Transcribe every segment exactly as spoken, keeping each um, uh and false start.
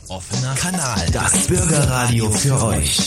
Offener Kanal, das Bürgerradio für euch.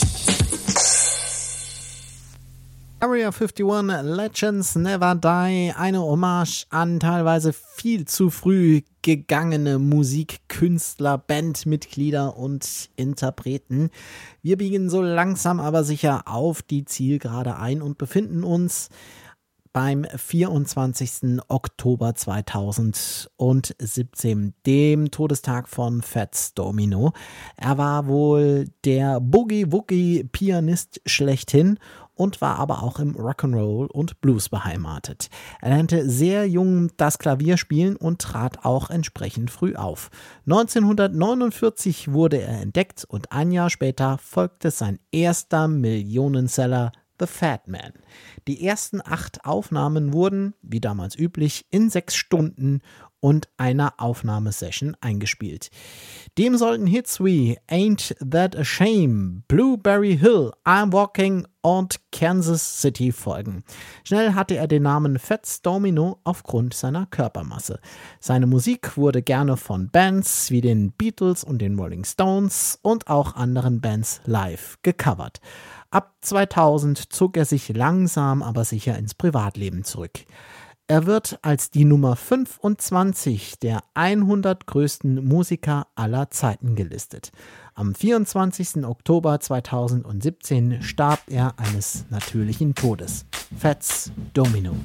Area einundfünfzig, Legends Never Die, eine Hommage an teilweise viel zu früh gegangene Musikkünstler, Bandmitglieder und Interpreten. Wir biegen so langsam aber sicher auf die Zielgerade ein und befinden uns beim vierundzwanzigsten Oktober zweitausendsiebzehn, dem Todestag von Fats Domino. Er war wohl der Boogie-Woogie-Pianist schlechthin und war aber auch im Rock'n'Roll und Blues beheimatet. Er lernte sehr jung das Klavier spielen und trat auch entsprechend früh auf. neunzehnhundertneunundvierzig wurde er entdeckt und ein Jahr später folgte sein erster Millionenseller The Fat Man. Die ersten acht Aufnahmen wurden, wie damals üblich, in sechs Stunden und einer Aufnahmesession eingespielt. Dem sollten Hits wie Ain't That a Shame, Blueberry Hill, I'm Walking und Kansas City folgen. Schnell hatte er den Namen Fats Domino aufgrund seiner Körpermasse. Seine Musik wurde gerne von Bands wie den Beatles und den Rolling Stones und auch anderen Bands live gecovert. Ab zweitausend zog er sich langsam aber sicher ins Privatleben zurück. Er wird als die Nummer fünfundzwanzig der hundert größten Musiker aller Zeiten gelistet. Am vierundzwanzigsten Oktober zweitausendsiebzehn starb er eines natürlichen Todes. Fats Domino.